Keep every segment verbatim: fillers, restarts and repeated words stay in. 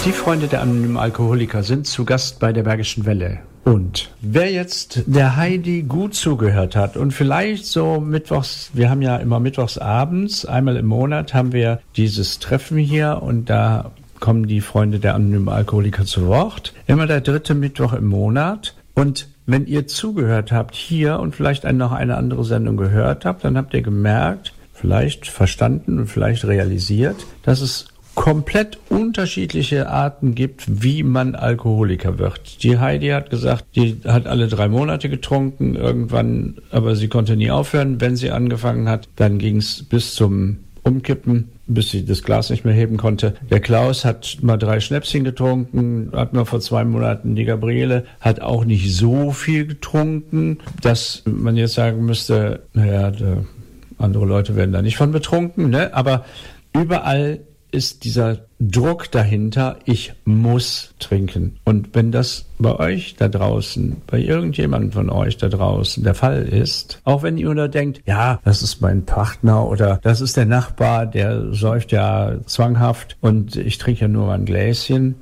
Die Freunde der anonymen Alkoholiker sind zu Gast bei der Bergischen Welle. Und wer jetzt der Heidi gut zugehört hat und vielleicht so mittwochs, wir haben ja immer mittwochs abends, einmal im Monat haben wir dieses Treffen hier und da kommen die Freunde der anonymen Alkoholiker zu Wort. Immer der dritte Mittwoch im Monat. Und wenn ihr zugehört habt hier und vielleicht noch eine andere Sendung gehört habt, dann habt ihr gemerkt, vielleicht verstanden und vielleicht realisiert, dass es komplett unterschiedliche Arten gibt, wie man Alkoholiker wird. Die Heidi hat gesagt, die hat alle drei Monate getrunken, irgendwann, aber sie konnte nie aufhören. Wenn sie angefangen hat, dann ging es bis zum Umkippen, bis sie das Glas nicht mehr heben konnte. Der Klaus hat mal drei Schnäpschen getrunken, hat mal vor zwei Monaten, die Gabriele hat auch nicht so viel getrunken, dass man jetzt sagen müsste, naja, andere Leute werden da nicht von betrunken, ne? Aber überall ist dieser Druck dahinter, ich muss trinken. Und wenn das bei euch da draußen, bei irgendjemandem von euch da draußen der Fall ist, auch wenn ihr nur denkt, ja, das ist mein Partner oder das ist der Nachbar, der säuft ja zwanghaft und ich trinke ja nur mal ein Gläschen,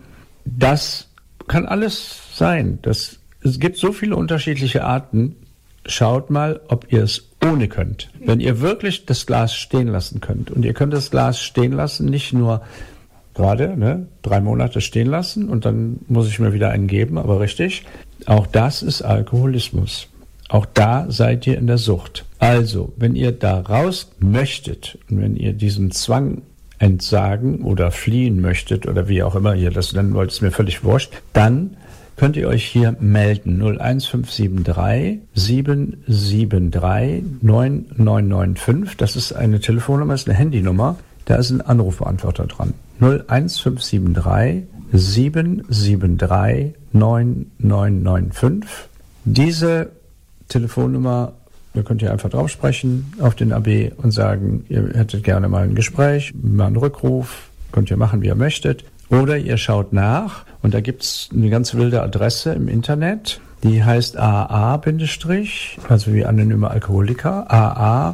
das kann alles sein. Das, es gibt so viele unterschiedliche Arten. Schaut mal, ob ihr es ohne könnt. Wenn ihr wirklich das Glas stehen lassen könnt und ihr könnt das Glas stehen lassen, nicht nur gerade ne, drei Monate stehen lassen und dann muss ich mir wieder einen geben, aber richtig, auch das ist Alkoholismus. Auch da seid ihr in der Sucht. Also, wenn ihr da raus möchtet und wenn ihr diesem Zwang entsagen oder fliehen möchtet oder wie auch immer ihr das nennen wollt, ist mir völlig wurscht, dann könnt ihr euch hier melden. null eins fünf sieben drei sieben sieben drei neun neun neun fünf. Das ist eine Telefonnummer, das ist eine Handynummer. Da ist ein Anrufbeantworter dran. null eins fünf sieben drei sieben sieben drei neun neun neun fünf. Diese Telefonnummer, da könnt ihr einfach drauf sprechen auf den A B und sagen, ihr hättet gerne mal ein Gespräch, mal einen Rückruf. Könnt ihr machen, wie ihr möchtet. Oder ihr schaut nach und da gibt es eine ganz wilde Adresse im Internet, die heißt A A-, also wie anonyme Alkoholiker, A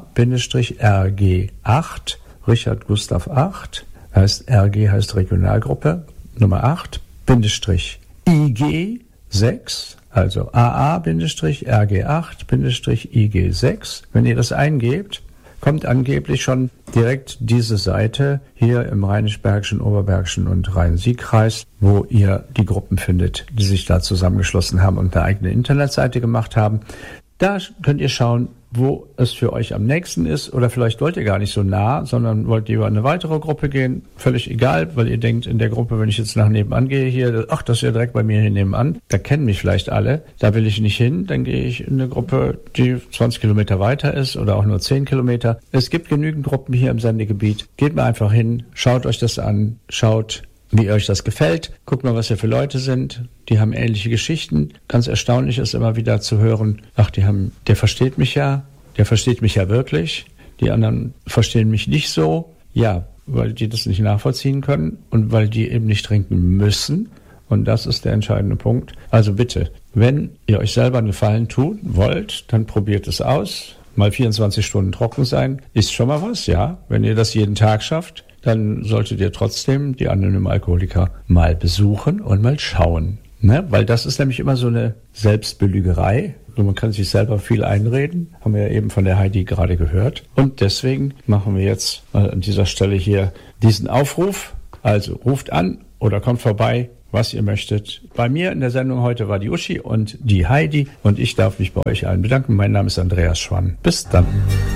A-R G acht, Richard Gustav acht, heißt R G heißt Regionalgruppe, Nummer acht, Bindestrich I G sechs, also A A-R G acht, I G sechs. Wenn ihr das eingebt, kommt angeblich schon direkt diese Seite hier im Rheinisch-Bergischen, Oberbergischen und Rhein-Sieg-Kreis, wo ihr die Gruppen findet, die sich da zusammengeschlossen haben und eine eigene Internetseite gemacht haben. Da könnt ihr schauen, wo es für euch am nächsten ist oder vielleicht wollt ihr gar nicht so nah, sondern wollt lieber in eine weitere Gruppe gehen. Völlig egal, weil ihr denkt, in der Gruppe, wenn ich jetzt nach nebenan gehe hier, ach, das ist ja direkt bei mir hier nebenan, da kennen mich vielleicht alle, da will ich nicht hin, dann gehe ich in eine Gruppe, die zwanzig Kilometer weiter ist oder auch nur zehn Kilometer. Es gibt genügend Gruppen hier im Sendegebiet. Geht mal einfach hin, schaut euch das an, schaut, wie euch das gefällt. Guckt mal, was hier für Leute sind. Die haben ähnliche Geschichten. Ganz erstaunlich ist immer wieder zu hören, ach, die haben, der versteht mich ja, der versteht mich ja wirklich. Die anderen verstehen mich nicht so. Ja, weil die das nicht nachvollziehen können und weil die eben nicht trinken müssen. Und das ist der entscheidende Punkt. Also bitte, wenn ihr euch selber einen Gefallen tun wollt, dann probiert es aus. Mal vierundzwanzig Stunden trocken sein, ist schon mal was, ja. Wenn ihr das jeden Tag schafft, dann solltet ihr trotzdem die anonymen Alkoholiker mal besuchen und mal schauen. Ne? Weil das ist nämlich immer so eine Selbstbelügerei. Und man kann sich selber viel einreden, haben wir ja eben von der Heidi gerade gehört. Und deswegen machen wir jetzt mal an dieser Stelle hier diesen Aufruf. Also ruft an oder kommt vorbei, was ihr möchtet. Bei mir in der Sendung heute war die Uschi und die Heidi und ich darf mich bei euch allen bedanken. Mein Name ist Andreas Schwann. Bis dann.